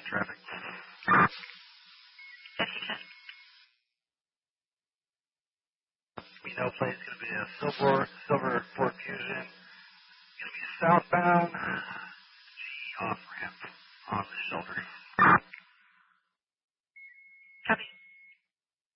traffic. Yes, you can. We know plate's going to be a silver Ford Fusion. Going to be southbound. G off